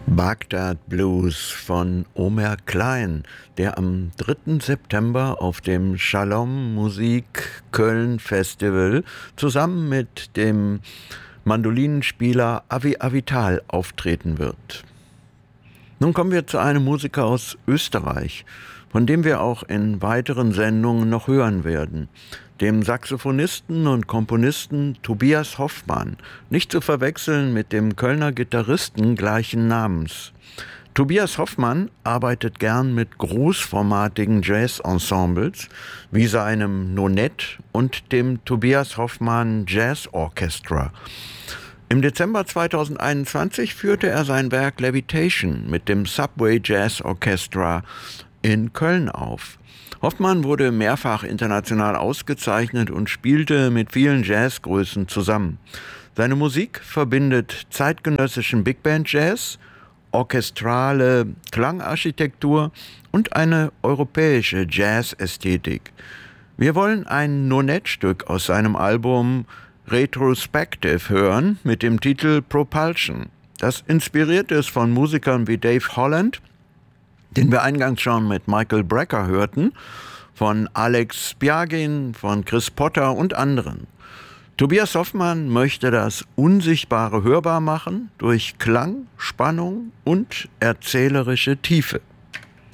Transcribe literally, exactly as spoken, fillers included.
Bagdad Blues von Omer Klein, der am dritten September auf dem Shalom Musik Köln Festival zusammen mit dem Mandolinenspieler Avi Avital auftreten wird. Nun kommen wir zu einem Musiker aus Österreich, von dem wir auch in weiteren Sendungen noch hören werden, dem Saxophonisten und Komponisten Tobias Hoffmann, nicht zu verwechseln mit dem Kölner Gitarristen gleichen Namens. Tobias Hoffmann arbeitet gern mit großformatigen Jazz-Ensembles wie seinem Nonett und dem Tobias Hoffmann Jazz Orchestra. Im Dezember zweitausendeinundzwanzig führte er sein Werk Levitation mit dem Subway Jazz Orchestra in Köln auf. Hoffmann wurde mehrfach international ausgezeichnet und spielte mit vielen Jazzgrößen zusammen. Seine Musik verbindet zeitgenössischen Big Band Jazz, orchestrale Klangarchitektur und eine europäische Jazz-Ästhetik. Wir wollen ein Nonettstück aus seinem Album Retrospective hören mit dem Titel Propulsion. Das inspiriert ist von Musikern wie Dave Holland, den wir eingangs schon mit Michael Brecker hörten, von Alex Spiagin, von Chris Potter und anderen. Tobias Hoffmann möchte das Unsichtbare hörbar machen durch Klang, Spannung und erzählerische Tiefe.